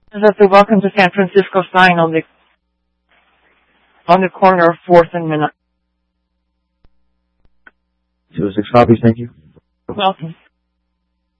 That's the Welcome to San Francisco sign on the corner of 4th and Minot. 206 copies, thank you. Welcome.